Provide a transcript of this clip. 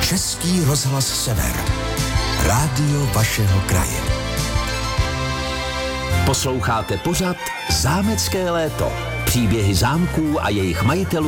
Český rozhlas Sever. Rádio vašeho kraje. Posloucháte pořad Zámecké léto. Příběhy zámků a jejich majitelů